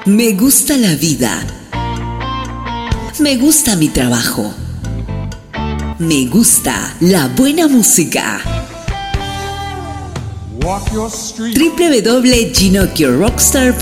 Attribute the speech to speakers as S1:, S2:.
S1: Me gusta la vida. Me gusta mi trabajo. Me gusta la buena música. www.ginocchiorockstar.com